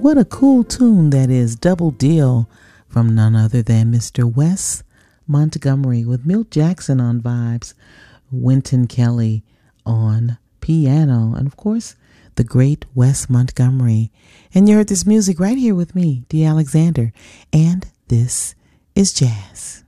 What a cool tune that is. Double Deal from none other than Mr. Wes Montgomery with Milt Jackson on vibes, Wynton Kelly on piano, and of course, the great Wes Montgomery. And you heard this music right here with me, Dee Alexander, and this is jazz.